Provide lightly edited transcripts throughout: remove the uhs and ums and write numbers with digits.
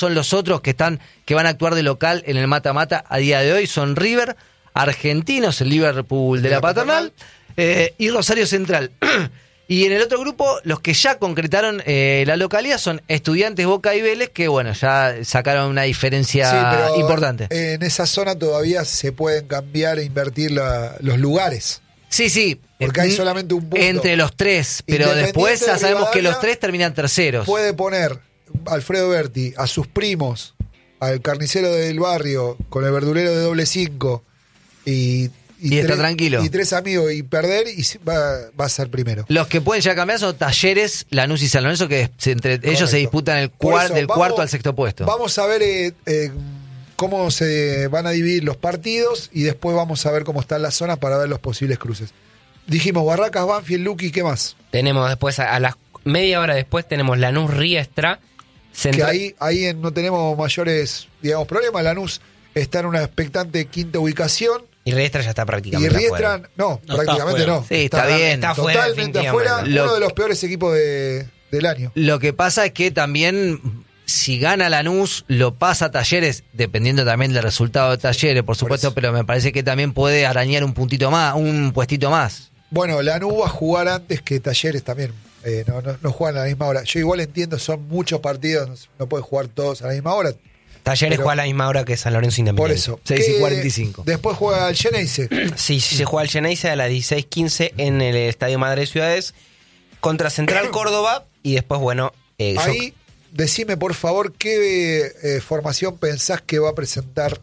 son los otros que van a actuar de local en el mata-mata a día de hoy. Son River, Argentinos, el Liverpool de la Paternal, y Rosario Central. Y en el otro grupo, los que ya concretaron la localidad son Estudiantes, Boca y Vélez, que bueno, ya sacaron una diferencia importante. En esa zona todavía se pueden cambiar e invertir los lugares. Sí. Porque hay solamente un punto. Entre los tres, pero después ya sabemos que los tres terminan terceros. Puede poner Alfredo Berti a sus primos, al carnicero del barrio, con el verdulero de doble 5 y está tranquilo. Y 3 amigos y perder y va a ser primero. Los que pueden ya cambiar son Talleres, Lanús y San Lorenzo, que entre ellos se disputan del cuarto al sexto puesto. Vamos a ver cómo se van a dividir los partidos y después vamos a ver cómo están las zonas para ver los posibles cruces. Dijimos Barracas, Banfield, Luqui, ¿qué más? Tenemos después, a las media hora después, tenemos Lanús, Riestra. Que ahí no tenemos mayores, digamos, problemas. Lanús está en una expectante quinta ubicación. Y Riestra ya está prácticamente afuera. Y Riestra, prácticamente no. Sí, está bien. Está totalmente afuera. Uno de los peores equipos del año. Lo que pasa es que también, si gana Lanús, lo pasa a Talleres, dependiendo también del resultado de Talleres, por supuesto, pero me parece que también puede arañar un puntito más, un puestito más. Bueno, Lanús va a jugar antes que Talleres también. No juegan a la misma hora. Yo igual entiendo, son muchos partidos, no pueden jugar todos a la misma hora. Talleres juega a la misma hora que San Lorenzo Independiente. Por eso. 6:45. Después juega el Geneise. Sí, se juega el Geneise a las 16:15 en el Estadio Madre de Ciudades contra Central Córdoba. Y después, bueno... ahí, decime por favor qué formación pensás que va a presentar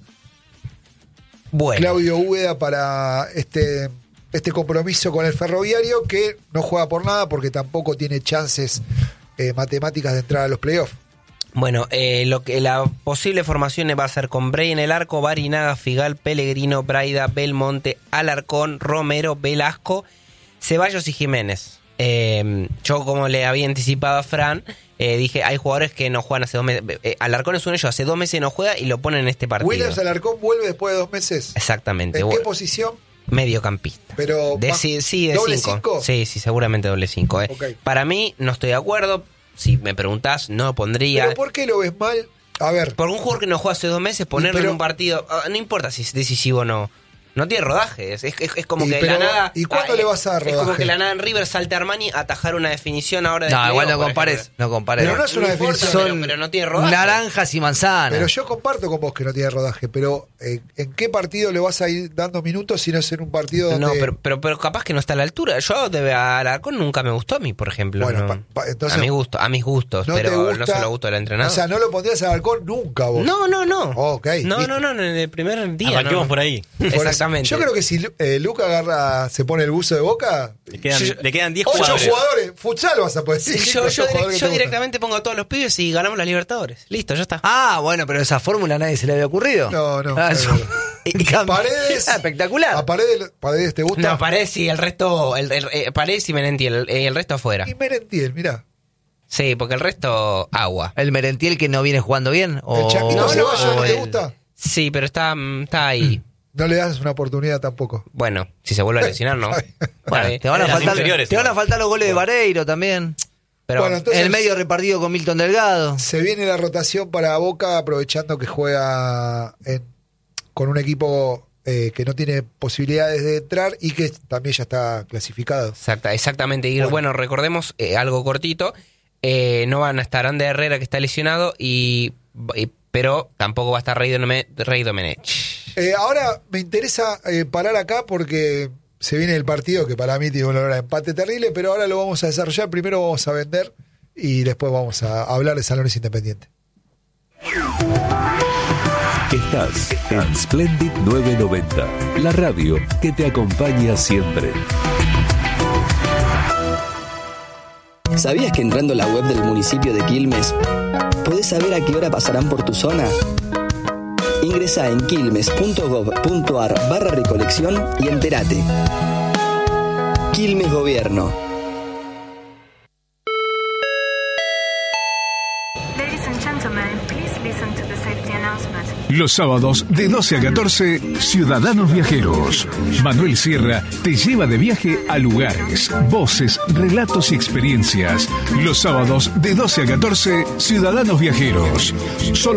Claudio Úbeda para este compromiso con el Ferroviario, que no juega por nada porque tampoco tiene chances matemáticas de entrar a los playoffs. Bueno, la posible formación va a ser con Bray en el arco, Barinaga, Figal, Pellegrino, Braida, Belmonte, Alarcón, Romero, Velasco, Ceballos y Jiménez. Yo, como le había anticipado a Fran, dije, hay jugadores que no juegan hace 2 meses. Alarcón es uno de ellos, hace 2 meses no juega y lo ponen en este partido. Williams Alarcón vuelve después de 2 meses. Exactamente. ¿En qué posición? Mediocampista. Pero de ¿doble 5? Sí, seguramente doble 5. Okay. Para mí, no estoy de acuerdo. Si me preguntás, no lo pondría. ¿Pero por qué lo ves mal? A ver. Por un jugador que no juega hace 2 meses, ponerlo en un partido, no importa si es decisivo o no. No tiene rodaje, es como que de la nada... ¿Y cuándo le vas a dar rodaje? Es como que la nada en River salte Armani a atajar una definición ahora de... No, igual no compares. Pero no es una definición. Pero no tiene rodaje. Naranjas y manzanas. Pero yo comparto con vos que no tiene rodaje, pero ¿en qué partido le vas a ir dando minutos si no es en un partido donde... No, pero capaz que no está a la altura. Yo a Alarcón nunca me gustó a mí, por ejemplo. Bueno, entonces, a mis gustos, no pero no se lo gusto del entrenador. O sea, no lo pondrías a Alarcón nunca vos. No. Okay, no, en el primer día. Arranquemos por ahí. Exactamente. Yo creo que si Luca se pone el buzo de Boca, le quedan 10 8 jugadores. Futsal vas a poder decir. Yo directamente pongo a todos los pibes y ganamos la Libertadores. Listo, ya está. Ah, bueno, pero esa fórmula a nadie se le había ocurrido. No. Paredes. Espectacular. ¿A Paredes te gusta? No, Paredes y el resto. Paredes y Merentiel. El resto afuera. Y Merentiel, mirá. Sí, porque el resto, agua. ¿El Merentiel que no viene jugando bien? ¿El Changuito Ceballos no te gusta? Sí, pero está ahí. No le das una oportunidad tampoco. Bueno, si se vuelve a lesionar, ¿no? Bueno, te van a faltar los goles de Vareiro también. Pero bueno, entonces, el medio repartido con Milton Delgado. Se viene la rotación para Boca, aprovechando que juega con un equipo que no tiene posibilidades de entrar y que también ya está clasificado. Exactamente. Y bueno, recordemos algo cortito. No van a estar Ander Herrera, que está lesionado, pero tampoco va a estar Rey Domenech. Ahora me interesa parar acá porque se viene el partido que para mí tiene un olor a empate terrible, pero ahora lo vamos a desarrollar. Primero vamos a vender y después vamos a hablar de San Lorenzo Independiente. Estás en Splendid 990, la radio que te acompaña siempre. ¿Sabías que entrando a la web del municipio de Quilmes podés saber a qué hora pasarán por tu zona? Ingresá en quilmes.gov.ar/recolección y entérate. Quilmes Gobierno. Ladies and gentlemen, please listen to the safety announcement. Los sábados de 12 a 14, Ciudadanos Viajeros. Manuel Sierra te lleva de viaje a lugares, voces, relatos y experiencias. Los sábados de 12 a 14, Ciudadanos Viajeros. Solo